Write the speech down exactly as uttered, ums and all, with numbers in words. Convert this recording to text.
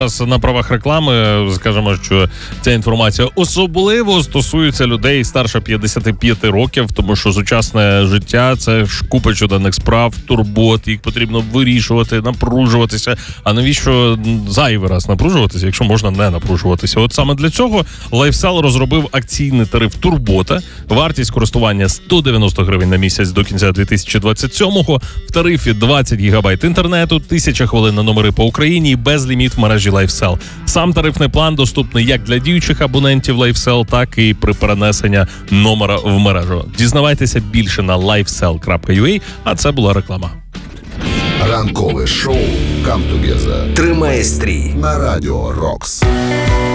На правах реклами скажемо, що ця інформація особливо стосується людей старше п'ятдесят п'ять років, тому що сучасне життя – це ж купа щоденних справ, турбот, їх потрібно вирішувати, напружуватися. А навіщо зайвий раз напружуватися, якщо можна не напружуватися? От саме для цього LifeSell розробив акційний тариф Турбота. Вартість користування сто дев'яносто гривень на місяць до кінця дві тисячі двадцять сьомого. В тарифі двадцять гігабайт інтернету, тисяча хвилин на номери по Україні і безліміт в мережі LifeSell. Сам тарифний план доступний як для діючих абонентів LifeSell, так і при перенесенні номера в мережу. Дізнавайтеся більше на лайфсел крапка ю а, а це була реклама. Ранкове шоу «Come Together» Тримає стрій на Радіо Рокс.